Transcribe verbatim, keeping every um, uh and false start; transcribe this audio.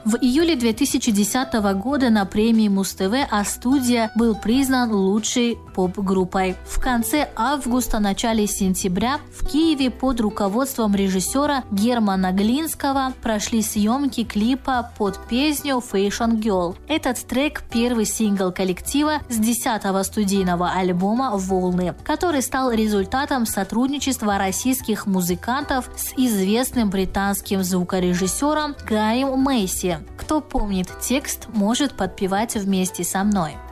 В июле две тысячи десятого года на премии Муз-ТВ А-студия был признан лучшей поп-группой. В конце августа, начале сентября в Киеве под руководством режиссера Германа Глинского прошли съемки клипа под песню «Fashion Girl». Этот трек – первый сингл коллектива с десятого студийного альбома «Волны», который стал результатом сотрудничества российских музыкантов с известным британским звукорежиссером Гаем Мэйси. Кто помнит текст, может подпевать вместе со мной.